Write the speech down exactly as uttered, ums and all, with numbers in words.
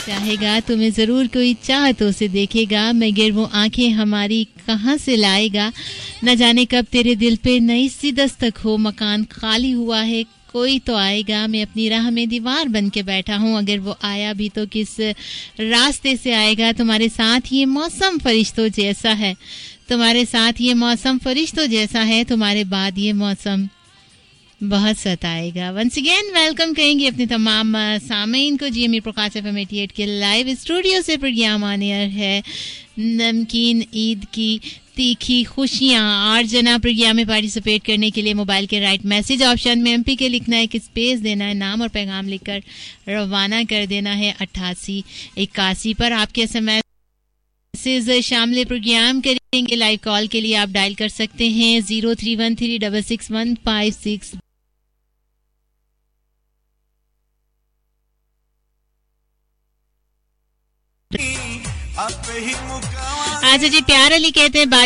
चाहेगा तुम्हें जरूर कोई चाहतों से देखेगा, मगर वो आंखें हमारी कहाँ से लाएगा। न जाने कब तेरे दिल पे नई सी दस्तक हो, मकान खाली हुआ है कोई तो आएगा। मैं अपनी राह में दीवार बन के बैठा हूँ, अगर वो आया भी तो किस रास्ते से आएगा। तुम्हारे साथ ये मौसम फरिश्तों जैसा है, तुम्हारे साथ ये मौसम फरिश्तों जैसा है, तुम्हारे बाद ये मौसम बहुत सताएगा। वंस अगेन वेलकम कहेंगे अपने तमाम सामीन को। जी अमीर प्रकाश एफ एम एटी एट के लाइव स्टूडियो से प्रोग्राम ऑन एयर है नमकीन ईद की तीखी खुशियाँ। और जना प्रोग्राम में पार्टिसिपेट करने के लिए मोबाइल के राइट मैसेज ऑप्शन में एमपी के लिखना है, एक स्पेस देना है, नाम और पैगाम लिखकर रवाना कर देना है अट्ठासी इक्यासी पर। आपके एसएमएस शामिल प्रोग्राम करेंगे। लाइव कॉल के लिए आप डायल कर सकते हैं zero three one three double six one five six. अच्छा जी, प्यार अली कहते हैं